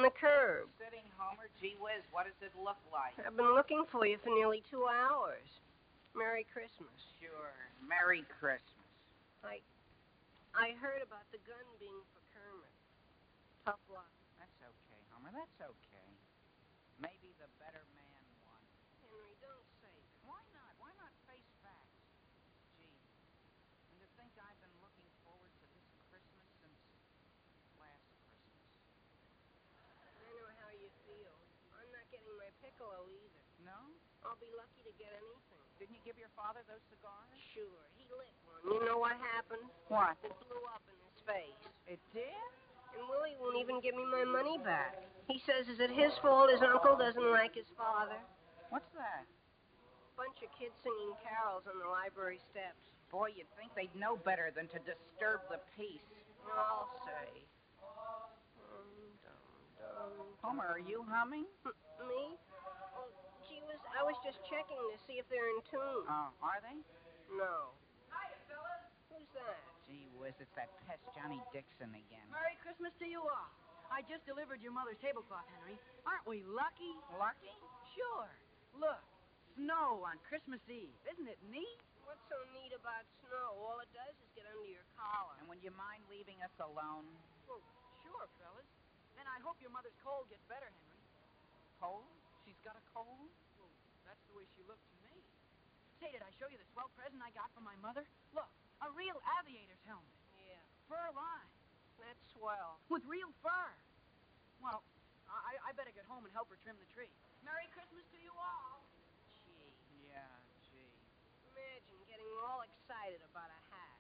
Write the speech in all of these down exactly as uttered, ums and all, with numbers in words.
the curb. Sitting, Homer? Gee whiz, what does it look like? I've been looking for you for nearly two hours. Merry Christmas. Sure. Merry Christmas. I... I heard about the gun being for Kermit. Tough luck. That's okay, Homer. That's okay. Maybe the better man won. Henry, don't say that. Why not? Why not face facts? Gee, and to think I've been looking forward to this Christmas since last Christmas. I know how you feel. I'm not getting my piccolo either. No? I'll be lucky to get anything. Didn't you give your father those cigars? Sure, he lit one. You know what happened? What? It blew up in his face. It did? And Willie won't even give me my money back. He says, is it his fault his uncle doesn't like his father? What's that? Bunch of kids singing carols on the library steps. Boy, you'd think they'd know better than to disturb the peace. I'll say. Dum, dum, dum. Homer, are you humming? M- me? Oh, gee whiz, I was just checking to see if they're in tune. Oh, are they? No. Hiya, fellas. Who's that? Gee whiz, it's that pest Johnny Dixon again. Merry Christmas to you all. I just delivered your mother's tablecloth, Henry. Aren't we lucky? Lucky? Sure. Look, snow on Christmas Eve. Isn't it neat? What's so neat about snow? All it does is get under your collar. And would you mind leaving us alone? Well, sure, fellas. And I hope your mother's cold gets better, Henry. Cold? She's got a cold? Well, that's the way she looked to me. Say, did I show you the swell present I got from my mother? Look, a real aviator's helmet. Yeah. Fur lined. That's swell. With real fur. Well, I, I better get home and help her trim the tree. Merry Christmas to you all. Gee. Yeah, gee. Imagine getting all excited about a hat.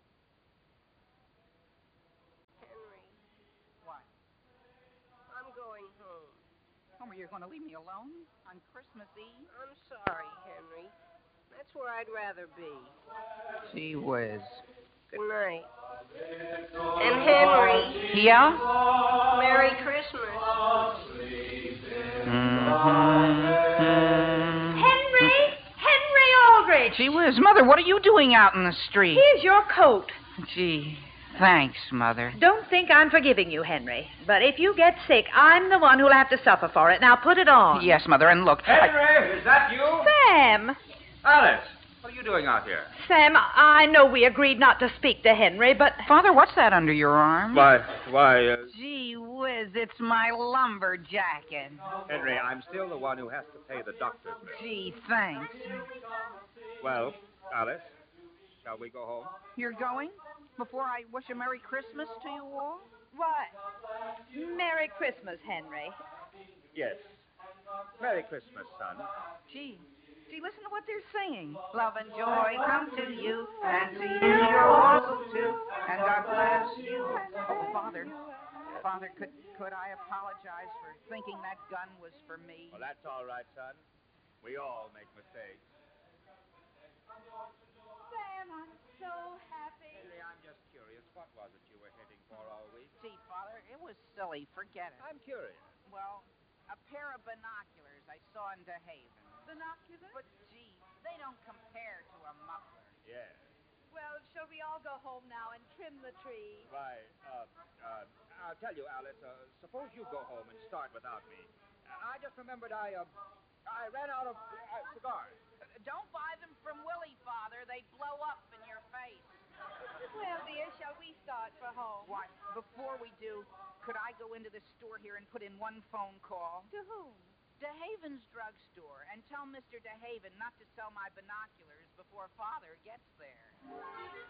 Henry, What? I'm going home. Homer, you're going to leave me alone on Christmas Eve? I'm sorry, Henry. That's where I'd rather be. Gee whiz. Good night. And Henry. Yeah? Merry Christmas. Mm-hmm. Henry! Henry Aldrich! Gee whiz, Mother, what are you doing out in the street? Here's your coat. Gee, thanks, Mother. Don't think I'm forgiving you, Henry. But if you get sick, I'm the one who'll have to suffer for it. Now put it on. Yes, Mother, and look. I... Henry, is that you? Sam! Alice, what are you doing out here? Sam, I know we agreed not to speak to Henry, but... Father, what's that under your arm? Why, why, uh, Gee whiz, it's my lumber jacket. Henry, I'm still the one who has to pay the doctor's bill. Gee, thanks. Well, Alice, shall we go home? You're going? Before I wish a Merry Christmas to you all? Why, Merry Christmas, Henry. Yes. Merry Christmas, son. Gee. Gee, listen to what they're singing. Love and joy come to you, and to you your also too, and God bless you. Oh, Father, Father, could could I apologize for thinking that gun was for me? Well, that's all right, son. We all make mistakes. Sam, I'm so happy. Henry, I'm just curious. What was it you were heading for all week? Gee, Father, it was silly. Forget it. I'm curious. Well, a pair of binoculars I saw in DeHaven. Binoculars? But, gee, they don't compare to a muffler. Yes. Well, shall we all go home now and trim the tree? Why, uh, uh, I'll tell you, Alice, uh, suppose you go home and start without me. I just remembered I, uh, I ran out of uh, cigars. Uh, don't buy them from Willie, Father. They blow up in your face. Well, dear, shall we start for home? Why, before we do, could I go into the store here and put in one phone call? To whom? DeHaven's drugstore, and tell Mister DeHaven not to sell my binoculars before Father gets there.